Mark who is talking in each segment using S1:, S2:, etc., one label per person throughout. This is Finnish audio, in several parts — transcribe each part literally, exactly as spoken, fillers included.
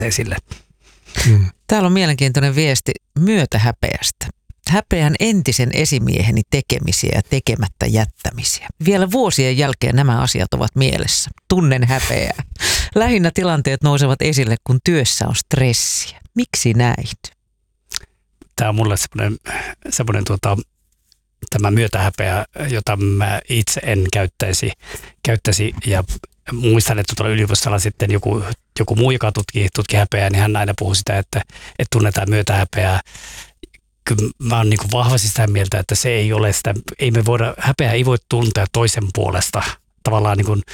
S1: esille.
S2: Mm.
S3: Täällä on mielenkiintoinen viesti myötähäpeästä. Häpeän entisen esimieheni tekemisiä ja tekemättä jättämisiä. Vielä vuosien jälkeen nämä asiat ovat mielessä. Tunnen häpeää. Lähinnä tilanteet nousevat esille, kun työssä on stressiä. Miksi näin?
S1: Tämä on mulle semmoinen, semmoinen tuota, tämä myötähäpeä, jota mä itse en käyttäisi, käyttäisi ja muistan, että tuolla yliopistolla sitten joku, joku muu, joka tutkii, tutkii häpeää, niin hän aina puhuu sitä, että, että tunnetaan myötähäpeää. Kyllä mä oon niin kuin vahvasti sitä mieltä, että se ei ole sitä, ei me voida, häpeää ei voi tuntea toisen puolesta. Tavallaan niin kuin,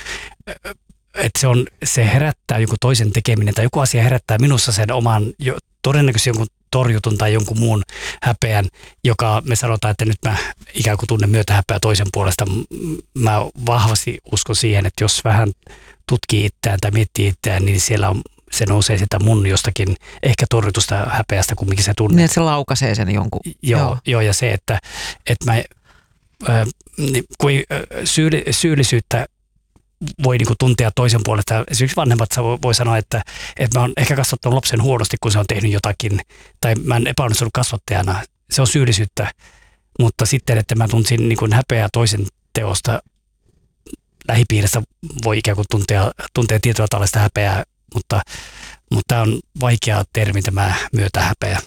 S1: että se, on, se herättää joku toisen tekeminen tai joku asia herättää minussa sen oman, jo, todennäköisesti jonkun torjutun tai jonkun muun häpeän, joka me sanotaan, että nyt mä ikään kuin tunnen myötähäpeää toisen puolesta. Mä vahvasti uskon siihen, että jos vähän tutkii itseään tai miettii itseään, niin siellä on, se nousee sitä mun jostakin ehkä torjutusta häpeästä, kumminkin se tunne.
S3: Niin, että se laukaisee sen jonkun.
S1: Joo, joo. joo ja se, että, että mä, äh, kun ei, äh, syyli, syyllisyyttä voi niin kuin tuntea toisen puolesta. Esimerkiksi vanhemmat voi, voi sanoa, että, että mä oon ehkä kasvattanut lapsen huonosti, kun se on tehnyt jotakin, tai mä en epäonnistunut kasvattajana. Se on syyllisyyttä, mutta sitten, että mä tunsin niin kuin häpeää toisen teosta lähipiirissä, voi ikään kuin tuntea, tuntea tietyllä tavalla sitä häpeää, mutta, mutta tämä on vaikea termi, tämä myötähäpeä.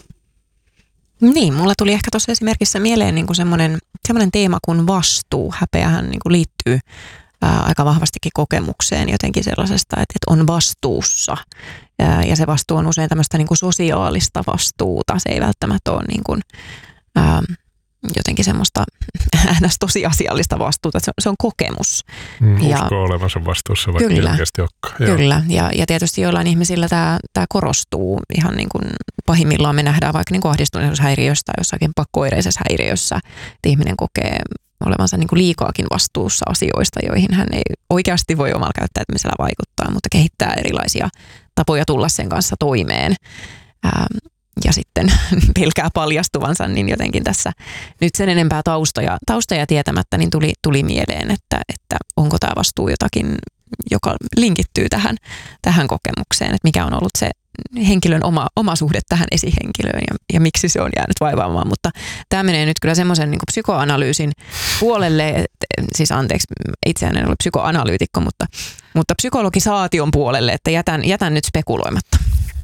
S4: Niin, mulla tuli ehkä tuossa esimerkissä mieleen niin kuin semmoinen, semmoinen teema kuin vastuu. Häpeähän niin kuin liittyy ää, aika vahvastikin kokemukseen jotenkin sellaisesta, että, että on vastuussa. Ää, ja se vastuu on usein tämmöistä niin kuin sosiaalista vastuuta. Se ei välttämättä ole niin kuin, ää, jotenkin semmoista ns. Tosiasiallista vastuuta. Se on, se on kokemus.
S2: Mm,
S4: ja,
S2: usko olevansa vastuussa, vaikka
S4: kyllä,
S2: ilkeästi olekaan.
S4: Kyllä, ja, ja tietysti joillain ihmisillä tämä, tämä korostuu ihan niin kuin pahimmillaan me nähdään vaikka niin kuin ahdistuneisuushäiriössä, jossakin pakko-oireisessa häiriössä, että ihminen kokee olevansa niin kuin liikaakin vastuussa asioista, joihin hän ei oikeasti voi omalla käyttäytymisellä vaikuttaa, mutta kehittää erilaisia tapoja tulla sen kanssa toimeen. Ähm, ja sitten pelkää paljastuvansa, niin jotenkin tässä nyt sen enempää taustoja, taustoja tietämättä niin tuli, tuli mieleen, että, että onko tämä vastuu jotakin, joka linkittyy tähän, tähän kokemukseen, että mikä on ollut se henkilön oma, oma suhde tähän esihenkilöön ja, ja miksi se on jäänyt vaivaamaan. Mutta tämä menee nyt kyllä semmoisen niin kuin psykoanalyysin puolelle, että, siis anteeksi, itseään en ole psykoanalyytikko, mutta, mutta psykologisaation puolelle, että jätän, jätän nyt spekuloimatta.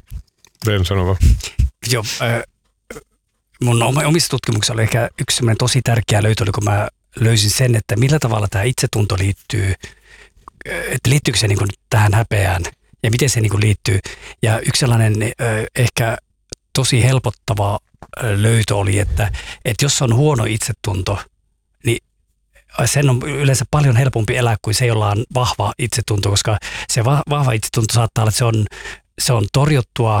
S2: Ben sanova.
S1: Joo, äh, mun omissa tutkimuksissa oli ehkä yksi semmoinen tosi tärkeä löytö, oli kun mä löysin sen, että millä tavalla tämä itsetunto liittyy, että liittyykö se niin kuin tähän häpeään ja miten se niin kuin liittyy. Ja yksi sellainen äh, ehkä tosi helpottava löytö oli, että, että jos on huono itsetunto, niin sen on yleensä paljon helpompi elää kuin se, jolla on vahva itsetunto, koska se va- vahva itsetunto saattaa olla, että se on Se on torjuttua,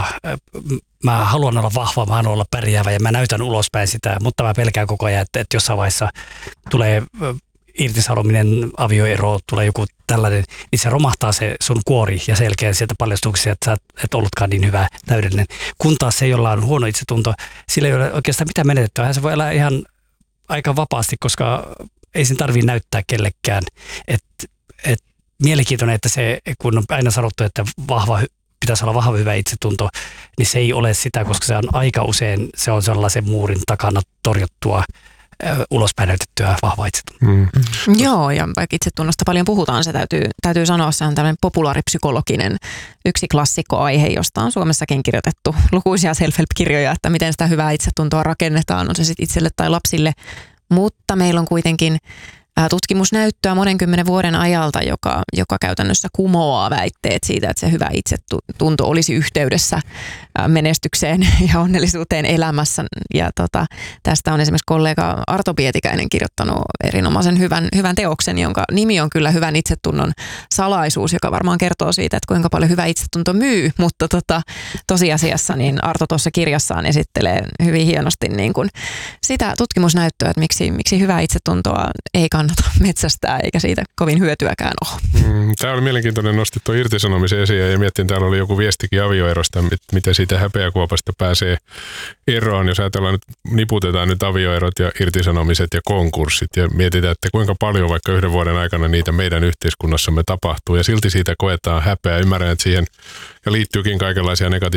S1: mä haluan olla vahva, mä haluan olla pärjäävä ja mä näytän ulospäin sitä, mutta mä pelkään koko ajan, että, että jossain vaiheessa tulee irtisanominen, avioero, tulee joku tällainen, niin se romahtaa se sun kuori ja selkeä sieltä paljastuksia, että sä et ollutkaan niin hyvä, täydellinen. Kun taas se, jolla on huono itsetunto, sillä ei ole oikeastaan mitään menetettyä. Se voi elää ihan aika vapaasti, koska ei sen tarvitse näyttää kellekään. Et, et, mielenkiintoinen, että se, kun on aina sanottu, että vahva pitäisi olla vahva hyvä itsetunto, niin se ei ole sitä, koska se on aika usein, se on sellaisen muurin takana torjuttua, ulospäin näytettyä vahvaa itsetuntoa. Mm.
S4: Joo, ja vaikka itsetunnosta paljon puhutaan, se täytyy, täytyy sanoa, se on tällainen populaaripsykologinen yksi klassikkoaihe, josta on Suomessakin kirjoitettu lukuisia self-help-kirjoja, että miten sitä hyvää itsetuntoa rakennetaan, on se sitten itselle tai lapsille, mutta meillä on kuitenkin tutkimusnäyttöä monenkymmenen vuoden ajalta, joka, joka käytännössä kumoaa väitteet siitä, että se hyvä itsetunto olisi yhteydessä menestykseen ja onnellisuuteen elämässä. Ja tota, tästä on esimerkiksi kollega Arto Pietikäinen kirjoittanut erinomaisen hyvän, hyvän teoksen, jonka nimi on kyllä Hyvän itsetunnon salaisuus, joka varmaan kertoo siitä, että kuinka paljon hyvä itsetunto myy, mutta tota, tosiasiassa niin Arto tuossa kirjassaan esittelee hyvin hienosti niin kuin sitä tutkimusnäyttöä, että miksi, miksi hyvää itsetuntoa ei kannata kannata metsästää eikä siitä kovin hyötyäkään ole.
S2: Mm, tämä oli mielenkiintoinen, nostit tuon irtisanomisen esiin ja miettin, täällä oli joku viestikin avioerosta, miten siitä häpeäkuopasta pääsee eroon. Jos ajatellaan nyt, niputetaan nyt avioerot ja irtisanomiset ja konkurssit ja mietitään, että kuinka paljon vaikka yhden vuoden aikana niitä meidän yhteiskunnassamme tapahtuu ja silti siitä koetaan häpeää. Ymmärrän, että siihen ja liittyykin kaikenlaisia negatiivisia